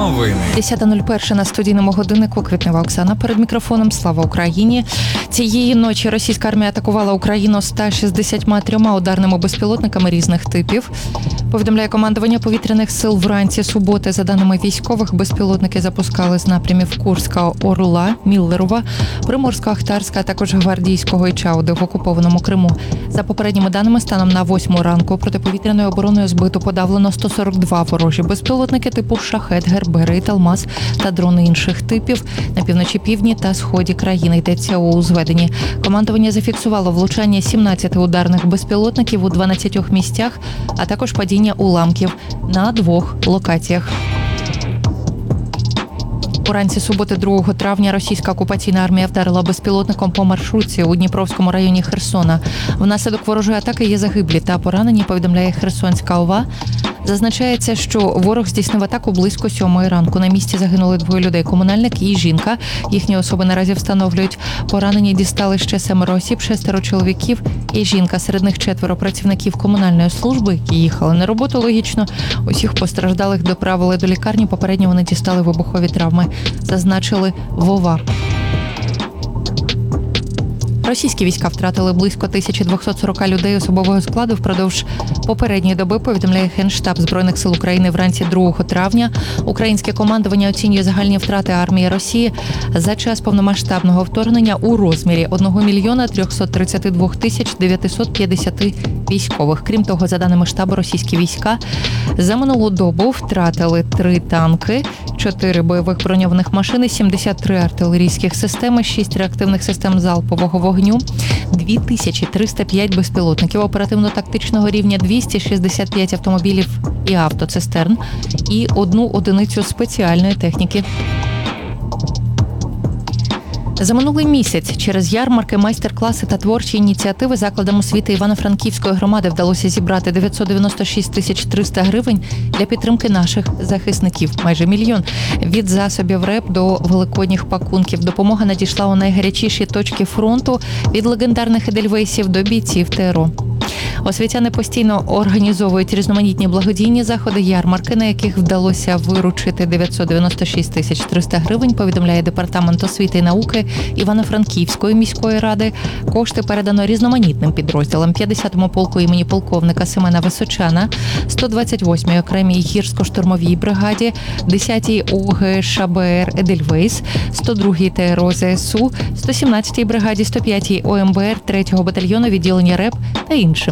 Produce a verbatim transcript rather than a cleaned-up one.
Новини. десята нуль один на студійному годиннику. Квітнева Оксана перед мікрофоном. Слава Україні. Цієї ночі російська армія атакувала Україну ста шістдесятьма трьома ударними безпілотниками різних типів. Повідомляє командування повітряних сил вранці суботи. За даними військових, безпілотники запускали з напрямів Курська, Орла, Міллерова, Приморсько-Ахтарська, а також Гвардійського і Чауди в окупованому Криму. За попередніми даними, станом на восьму ранку протиповітряною обороною збито подавлено сто сорок два ворожі безпілотники типу Шахед, Гербери, Алмаз та дрони інших типів на півночі, півдні та сході країни, йдеться у зведенні. Командування зафіксувало влучання сімнадцяти ударних безпілотників у дванадцятьох місцях, а також падіння уламків на двох локаціях. Уранці суботи другого травня російська окупаційна армія вдарила безпілотником по маршрутці у Дніпровському районі Херсона. Внаслідок ворожої атаки є загиблі та поранені, повідомляє Херсонська ОВА. Зазначається, що ворог здійснив атаку близько сьомої ранку. На місці загинули двоє людей – комунальник і жінка. Їхні особи наразі встановлюють. Поранені дістали ще семеро осіб, шестеро чоловіків і жінка. Серед них четверо працівників комунальної служби, які їхали на роботу, логічно. Усіх постраждалих доправили до лікарні. Попередньо вони дістали вибухові травми, зазначили в ОВА. Російські війська втратили близько тисяча двісті сорок людей особового складу впродовж попередньої доби, повідомляє Генштаб Збройних сил України вранці другого травня. Українське командування оцінює загальні втрати армії Росії за час повномасштабного вторгнення у розмірі один мільйон триста тридцять два тисячі дев'ятсот п'ятдесят військових. Крім того, за даними штабу, російські війська за минулу добу втратили три танки, чотири бойових броньованих машини, сімдесят три артилерійських системи, шість реактивних систем залпового вогню, дві тисячі триста п'ять безпілотників оперативно-тактичного рівня, двісті шістдесят п'ять автомобілів і автоцистерн і одну одиницю спеціальної техніки. За минулий місяць через ярмарки, майстер-класи та творчі ініціативи закладам освіти Івано-Франківської громади вдалося зібрати дев'ятсот дев'яносто шість тисяч триста гривень для підтримки наших захисників. Майже мільйон. Від засобів РЕП до великодніх пакунків. Допомога надійшла у найгарячіші точки фронту від легендарних едельвейсів до бійців ТРО. Освітяни постійно організовують різноманітні благодійні заходи, ярмарки, на яких вдалося виручити дев'ятсот дев'яносто шість тисяч триста гривень, повідомляє Департамент освіти і науки Івано-Франківської міської ради. Кошти передано різноманітним підрозділам: п'ятдесятому полку імені полковника Семена Височана, сто двадцять восьмій окремій гірсько-штурмовій бригаді, десятій ОГШБР Едельвейс, сто другій ТРО ЗСУ, сто сімнадцятій бригаді, сто п'ятій ОМБР, третього батальйону відділення РЕП та іншим.